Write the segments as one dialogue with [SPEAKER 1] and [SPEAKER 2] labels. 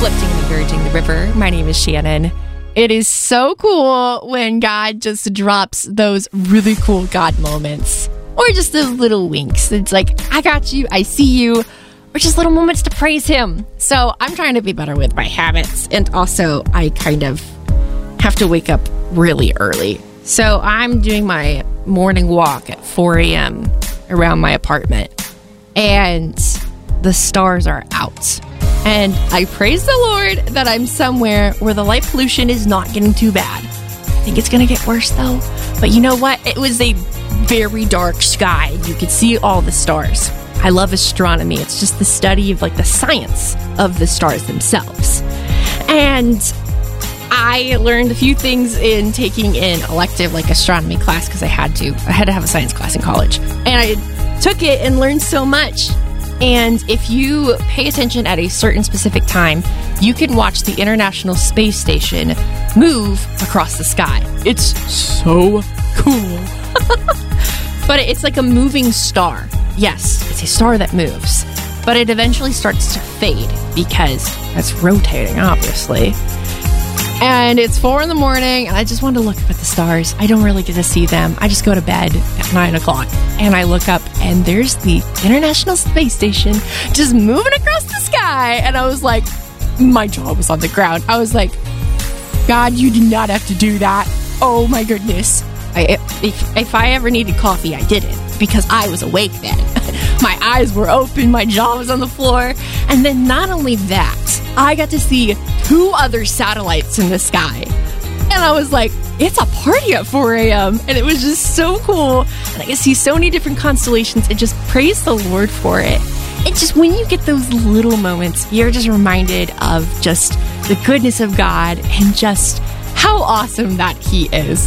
[SPEAKER 1] Uplifting and encouraging the river. My name is Shannon. It is so cool when God just drops those really cool God moments. Or just those little winks. It's like, I got you, I see you. Or just little moments to praise Him. So I'm trying to be better with my habits. And also, I kind of have to wake up really early. So I'm doing my morning walk at 4 a.m. around my apartment. And the stars are out. And I praise the Lord that I'm somewhere where the light pollution is not getting too bad. I think it's going to get worse, though. But you know what? It was a very dark sky. You could see all the stars. I love astronomy. It's just the study of, like, the science of the stars themselves. And I learned a few things in taking an elective, like, astronomy class, because I had to have a science class in college. And I took it and learned so much. And if you pay attention at a certain specific time, you can watch the International Space Station move across the sky. It's so cool. But it's like a moving star. Yes, it's a star that moves. But it eventually starts to fade because it's rotating, obviously. And it's 4 a.m, and I just want to look up at the stars. I don't really get to see them. I just go to bed at 9 o'clock, and I look up, and there's the International Space Station just moving across the sky. And I was like, my jaw was on the ground. I was like, God, you did not have to do that. Oh, my goodness. If I ever needed coffee, I didn't, because I was awake then. My eyes were open, my jaw was on the floor. And then not only that, I got to see 2 other satellites in the sky. And I was like, it's a party at 4 a.m. And it was just so cool. And I could see so many different constellations and just praise the Lord for it. And just when you get those little moments, you're just reminded of just the goodness of God and just how awesome that He is.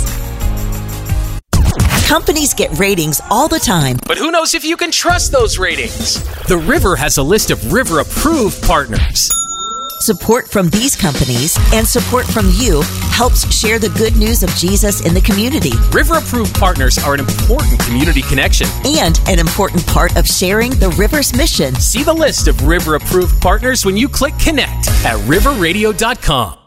[SPEAKER 2] Companies get ratings all the time.
[SPEAKER 3] But who knows if you can trust those ratings? The River has a list of River-approved partners.
[SPEAKER 2] Support from these companies and support from you helps share the good news of Jesus in the community.
[SPEAKER 3] River-approved partners are an important community connection.
[SPEAKER 2] And an important part of sharing the River's mission.
[SPEAKER 3] See the list of River-approved partners when you click Connect at riverradio.com.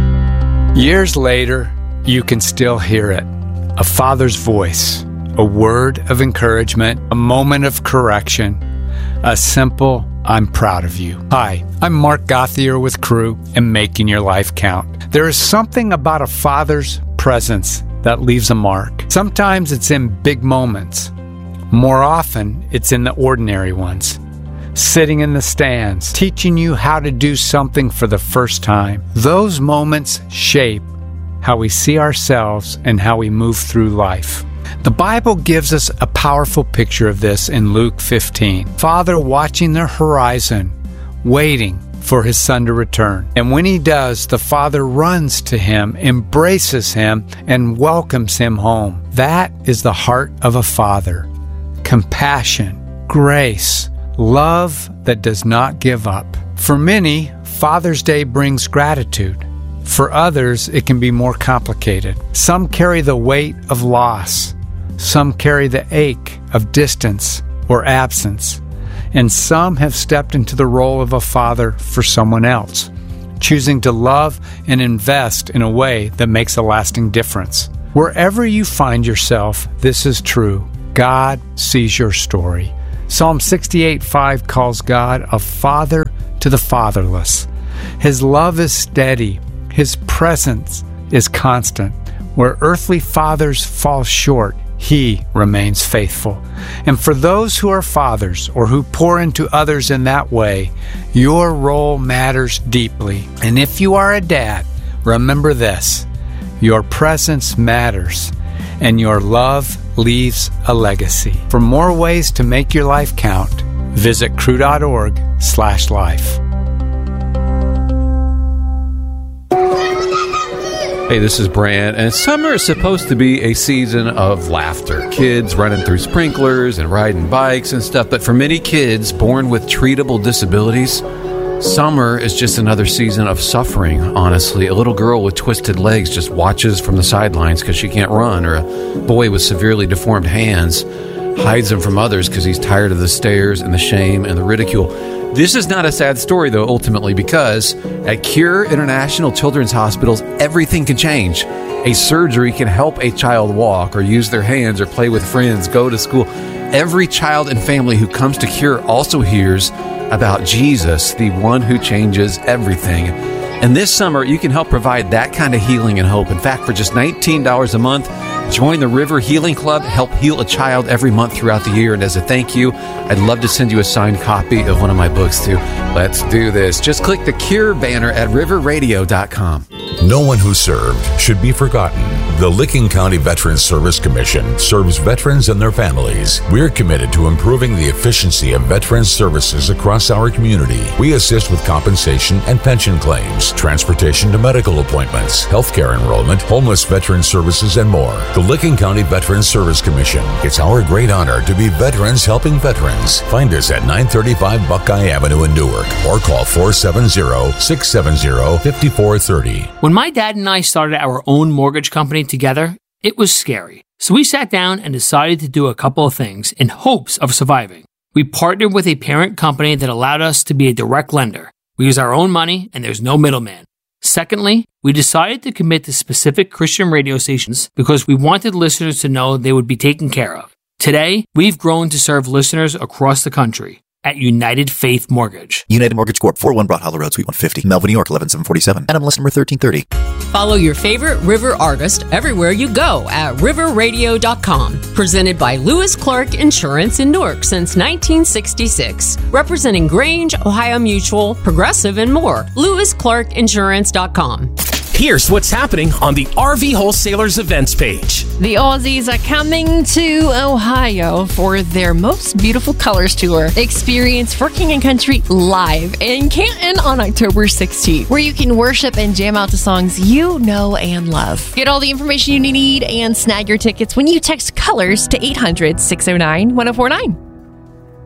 [SPEAKER 4] Years later, you can still hear it. A father's voice, a word of encouragement, a moment of correction, a simple, I'm proud of you. Hi, I'm Mark Gauthier with Crew and Making Your Life Count. There is something about a father's presence that leaves a mark. Sometimes it's in big moments. More often, it's in the ordinary ones. Sitting in the stands, teaching you how to do something for the first time. Those moments shape how we see ourselves and how we move through life. The Bible gives us a powerful picture of this in Luke 15. Father watching the horizon, waiting for his son to return. And when he does, the father runs to him, embraces him, and welcomes him home. That is the heart of a father. Compassion, grace, love that does not give up. For many, Father's Day brings gratitude. For others, it can be more complicated. Some carry the weight of loss. Some carry the ache of distance or absence. And some have stepped into the role of a father for someone else, choosing to love and invest in a way that makes a lasting difference. Wherever you find yourself, this is true. God sees your story. Psalm 68:5 calls God a father to the fatherless. His love is steady. His presence is constant. Where earthly fathers fall short, He remains faithful. And for those who are fathers or who pour into others in that way, your role matters deeply. And if you are a dad, remember this: your presence matters, and your love leaves a legacy. For more ways to make your life count, visit crew.org/life.
[SPEAKER 5] Hey, this is Brand, and summer is supposed to be a season of laughter. Kids running through sprinklers and riding bikes and stuff, but for many kids born with treatable disabilities, summer is just another season of suffering, honestly. A little girl with twisted legs just watches from the sidelines because she can't run, or a boy with severely deformed hands hides them from others because he's tired of the stares and the shame and the ridicule. This is not a sad story, though, ultimately, because at Cure International Children's Hospitals, everything can change. A surgery can help a child walk or use their hands or play with friends, go to school. Every child and family who comes to Cure also hears about Jesus, the one who changes everything. And this summer, you can help provide that kind of healing and hope. In fact, for just $19 a month, join the River Healing Club, help heal a child every month throughout the year. And as a thank you, I'd love to send you a signed copy of one of my books, too. Let's do this. Just click the Cure banner at riverradio.com.
[SPEAKER 6] No one who served should be forgotten. The Licking County Veterans Service Commission serves veterans and their families. We're committed to improving the efficiency of veterans services across our community. We assist with compensation and pension claims, transportation to medical appointments, healthcare enrollment, homeless veteran services, and more. The Licking County Veterans Service Commission. It's our great honor to be veterans helping veterans. Find us at 935 Buckeye Avenue in Newark or call 470-670-5430.
[SPEAKER 7] When my dad and I started our own mortgage company together, it was scary. So we sat down and decided to do a couple of things in hopes of surviving. We partnered with a parent company that allowed us to be a direct lender. We use our own money and there's no middleman. Secondly, we decided to commit to specific Christian radio stations because we wanted listeners to know they would be taken care of. Today, we've grown to serve listeners across the country at United Faith Mortgage.
[SPEAKER 8] United Mortgage Corp. 401 Broad Hollow Road, Suite 150, Melville, New York, 11747. NMLS number 1330.
[SPEAKER 9] Follow your favorite river artist everywhere you go at riverradio.com. Presented by Lewis Clark Insurance in Newark since 1966. Representing Grange, Ohio Mutual, Progressive, and more. LewisClarkInsurance.com.
[SPEAKER 3] Here's what's happening on the RV Wholesalers events page.
[SPEAKER 1] The Aussies are coming to Ohio for their Most Beautiful Colors Tour. Experience For King and Country live in Canton on October 16th, where you can worship and jam out to songs you know and love. Get all the information you need and snag your tickets when you text COLORS to 800-609-1049.